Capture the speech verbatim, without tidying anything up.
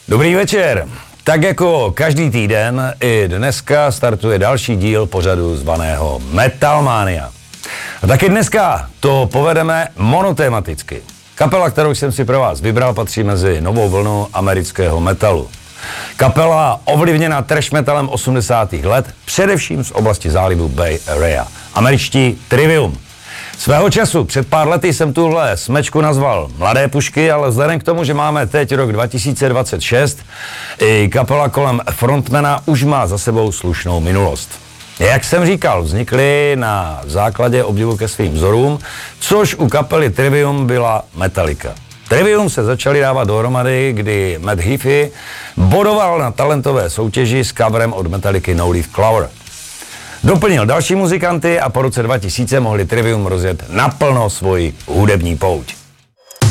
Dobrý večer. Tak jako každý týden, i dneska startuje další díl pořadu zvaného Metalmania. A taky dneska to povedeme monotematicky. Kapela, kterou jsem si pro vás vybral, patří mezi novou vlnu amerického metalu. Kapela ovlivněná thrash metalem osmdesátých let, především z oblasti zálivu Bay Area. Američtí Trivium. Svého času, před pár lety jsem tuhle smečku nazval Mladé pušky, ale vzhledem k tomu, že máme teď rok dva tisíce dvacet šest, i kapela kolem frontmana už má za sebou slušnou minulost. Jak jsem říkal, vznikly na základě obdivu ke svým vzorům, což u kapely Trivium byla Metallica. Trivium se začali dávat dohromady, kdy Matt Heafy bodoval na talentové soutěži s coverem od Metallicy No Leaf Clover. Doplnil další muzikanty a po roce dva tisíce mohli Trivium rozjet naplno svoji hudební pouť.